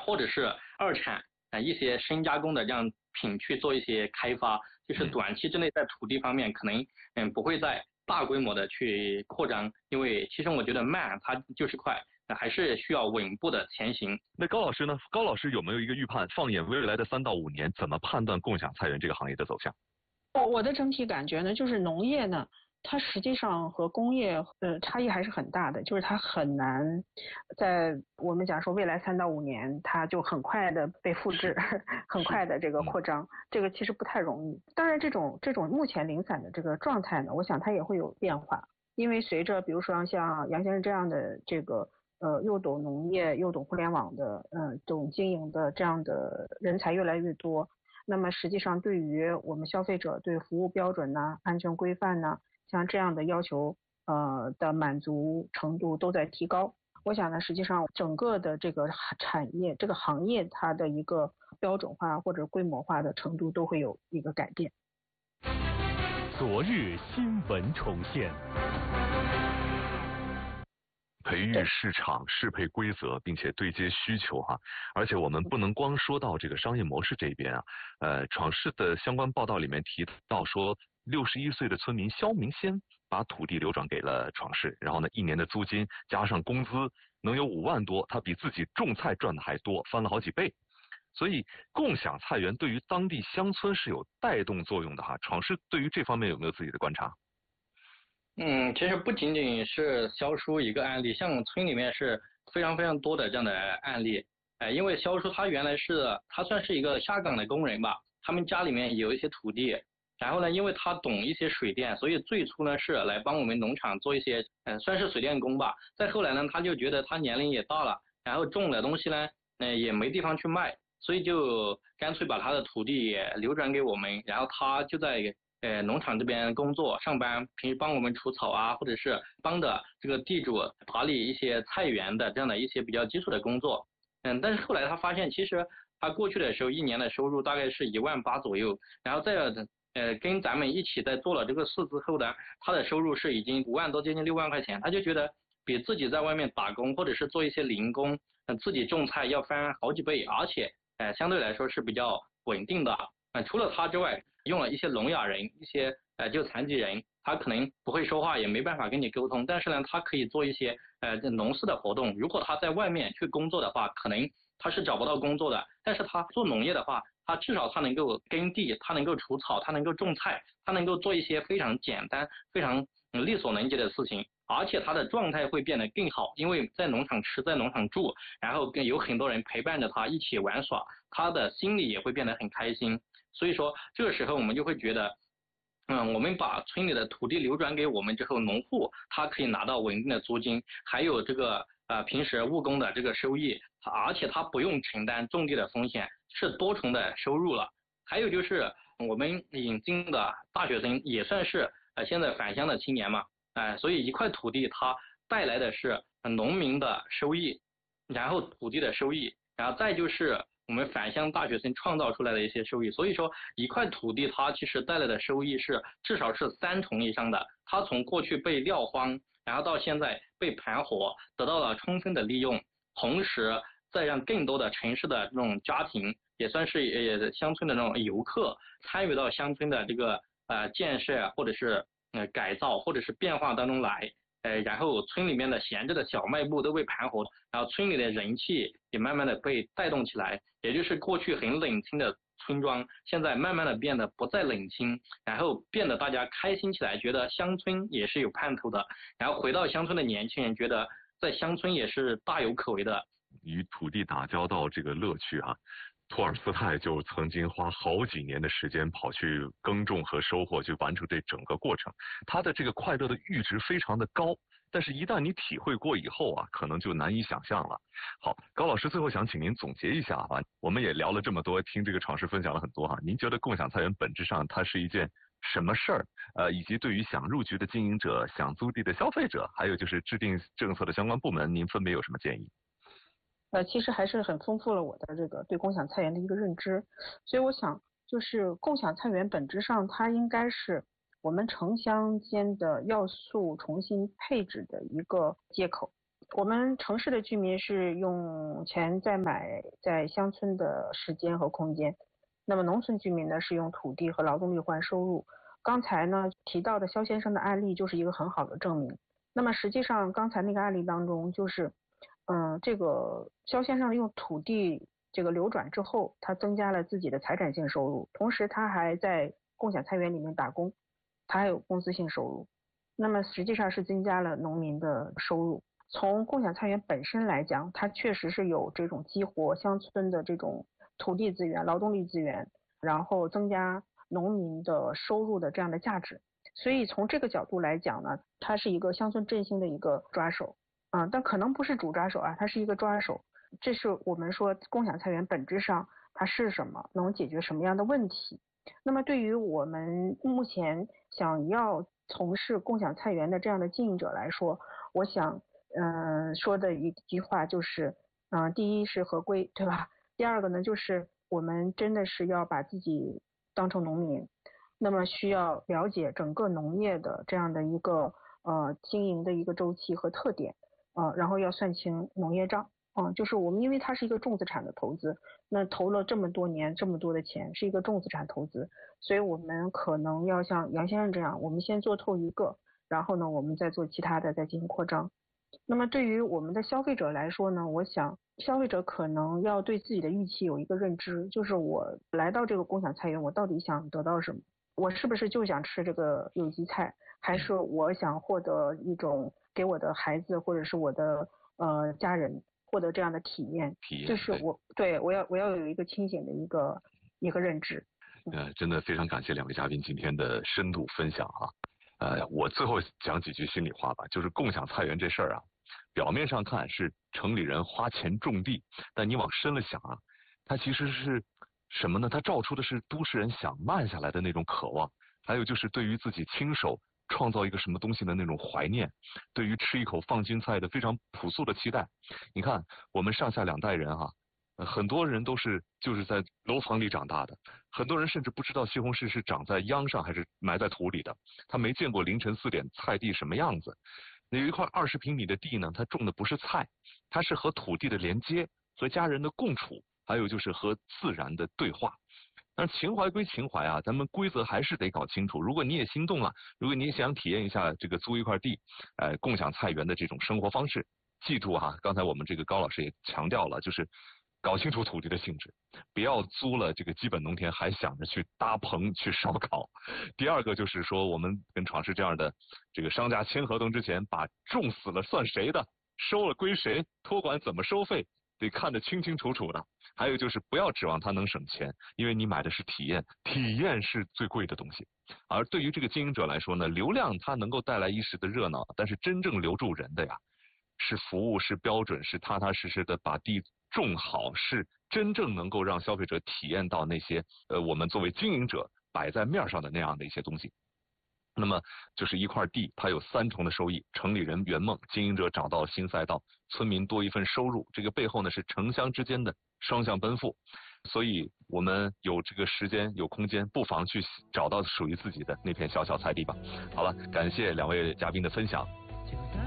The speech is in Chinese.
或者是二产一些深加工的这样品去做一些开发，就是短期之内在土地方面可能不会再大规模的去扩张，因为其实我觉得慢它就是快，还是需要稳步的前行。 那高老师呢？高老师有没有一个预判？放眼未来的3到5年，怎么判断共享菜园这个行业的走向？ 我的整体感觉呢，就是农业呢，它实际上和工业差异还是很大的，就是它很难在我们讲说未来3到5年，它就很快的被复制，很快的这个扩张，这个其实不太容易。当然，这种目前零散的这个状态呢，我想它也会有变化，因为随着比如说像杨先生这样的这个又懂农业又懂互联网的懂经营的这样的人才越来越多。那么实际上对于我们消费者对服务标准呐、安全规范呐，像这样的要求的满足程度都在提高。我想呢，实际上整个的这个产业这个行业它的一个标准化或者规模化的程度都会有一个改变。 昨日新闻重现。 培育市场适配规则，并且对接需求哈，而且我们不能光说到这个商业模式这边啊，闯市的相关报道里面提到说，61岁的村民肖明先把土地流转给了闯市，然后呢，1年的租金加上工资能有5万多，他比自己种菜赚的还多，翻了好几倍。所以共享菜园对于当地乡村是有带动作用的哈，闯市对于这方面有没有自己的观察？ 其实不仅仅是肖叔一个案例，像村里面是非常非常多的这样的案例。因为肖叔他原来他算是一个下岗的工人吧，他们家里面有一些土地，然后呢，因为他懂一些水电，所以最初呢是来帮我们农场做一些算是水电工吧。再后来呢，他就觉得他年龄也大了，然后种的东西呢也没地方去卖，所以就干脆把他的土地也流转给我们，然后他就在农场这边工作上班，平时帮我们除草啊，或者是帮着这个地主打理一些菜园的这样的一些比较基础的工作。但是后来他发现，其实他过去的时候1年的收入大概是1万8左右，然后跟咱们一起在做了这个事之后呢，他的收入是已经5万多，接近6万块钱，他就觉得比自己在外面打工或者是做一些零工，自己种菜要翻好几倍，而且相对来说是比较稳定的。除了他之外，用了一些聋哑人，一些就残疾人，他可能不会说话，也没办法跟你沟通，但是呢，他可以做一些农事的活动。如果他在外面去工作的话，可能他是找不到工作的，但是他做农业的话，他至少他能够耕地，他能够除草，他能够种菜，他能够做一些非常简单、非常力所能及的事情，而且他的状态会变得更好，因为在农场吃，在农场住，然后有很多人陪伴着他一起玩耍，他的心里也会变得很开心。所以说这个时候我们就会觉得我们把村里的土地流转给我们之后，农户他可以拿到稳定的租金，还有这个平时务工的这个收益，而且他不用承担种地的风险，是多重的收入了。还有就是我们引进的大学生也算是现在返乡的青年嘛，所以一块土地它带来的是农民的收益，然后土地的收益，然后再就是我们返乡大学生创造出来的一些收益。所以说一块土地它其实带来的收益是至少是3重以上的，它从过去被撂荒，然后到现在被盘活，得到了充分的利用，同时再让更多的城市的这种家庭也算是乡村的那种游客参与到乡村的这个建设或者是改造或者是变化当中来，然后村里面的闲置的小卖部都被盘活，然后村里的人气也慢慢的被带动起来，也就是过去很冷清的村庄，现在慢慢的变得不再冷清，然后变得大家开心起来，觉得乡村也是有盼头的，然后回到乡村的年轻人觉得在乡村也是大有可为的。 与土地打交道这个乐趣哈，托尔斯泰就曾经花好几年的时间跑去耕种和收获，去完成这整个过程。他的这个快乐的阈值非常的高，但是一旦你体会过以后啊，可能就难以想象了。好，高老师最后想请您总结一下啊，我们也聊了这么多，听这个闯市分享了很多哈，您觉得共享菜园本质上它是一件什么事儿？以及对于想入局的经营者、想租地的消费者，还有就是制定政策的相关部门，您分别有什么建议？ 其实还是很丰富了我的这个对共享菜园的一个认知，所以我想就是共享菜园本质上它应该是我们城乡间的要素重新配置的一个接口， 我们城市的居民是用钱在买在乡村的时间和空间，那么农村居民呢是用土地和劳动力换收入。刚才呢提到的肖先生的案例就是一个很好的证明。那么实际上刚才那个案例当中，就是这个肖先生用土地这个流转之后，他增加了自己的财产性收入，同时他还在共享菜园里面打工，他还有工资性收入，那么实际上是增加了农民的收入。从共享菜园本身来讲，它确实是有这种激活乡村的这种土地资源、劳动力资源，然后增加农民的收入的这样的价值。所以从这个角度来讲呢，它是一个乡村振兴的一个抓手，但可能不是主抓手啊，它是一个抓手。这是我们说共享菜园本质上它是什么，能解决什么样的问题。那么对于我们目前想要从事共享菜园的这样的经营者来说，我想说的一句话就是，第一是合规，对吧？第二个呢，就是我们真的是要把自己当成农民，那么需要了解整个农业的这样的一个经营的一个周期和特点，然后要算清农业账，就是我们因为它是一个重资产的投资，那投了这么多年这么多的钱，是一个重资产投资，所以我们可能要像杨先生这样，我们先做透一个，然后呢，我们再做其他的，再进行扩张。那么对于我们的消费者来说呢，我想消费者可能要对自己的预期有一个认知，就是我来到这个共享菜园，我到底想得到什么？我是不是就想吃这个有机菜，还是我想获得一种给我的孩子或者是我的家人获得这样的体验？就是我要有一个清醒的一个认知。 真的非常感谢两位嘉宾今天的深度分享哈。我最后讲几句心里话吧，就是共享菜园这事儿啊，表面上看是城里人花钱种地，但你往深了想啊，它其实是什么呢？它照出的是都市人想慢下来的那种渴望，还有就是对于自己亲手创造一个什么东西的那种怀念，对于吃一口放心菜的非常朴素的期待。你看我们上下两代人哈，很多人都是就是在楼房里长大的，很多人甚至不知道西红柿是长在秧上还是埋在土里的，他没见过凌晨4点菜地什么样子。有一块20平米的地呢，它种的不是菜，它是和土地的连接，和家人的共处，还有就是和自然的对话。但是情怀归情怀啊，咱们规则还是得搞清楚。如果你也心动了，如果你也想体验一下这个租一块地，共享菜园的这种生活方式，记住哈，刚才我们这个高老师也强调了，就是搞清楚土地的性质，不要租了这个基本农田还想着去搭棚去烧烤。第二个就是说，我们跟闯市这样的这个商家签合同之前，把种死了算谁的，收了归谁，托管怎么收费，得看得清清楚楚的。还有就是不要指望它能省钱，因为你买的是体验，体验是最贵的东西。而对于这个经营者来说呢，流量它能够带来一时的热闹，但是真正留住人的呀，是服务，是标准，是踏踏实实的把地种好，是真正能够让消费者体验到那些我们作为经营者摆在面上的那样的一些东西。那么就是一块地，它有3重的收益：城里人圆梦，经营者找到新赛道，村民多一份收入。这个背后呢是城乡之间的双向奔赴。所以我们有这个时间有空间，不妨去找到属于自己的那片小小菜地吧。好了，感谢2位嘉宾的分享。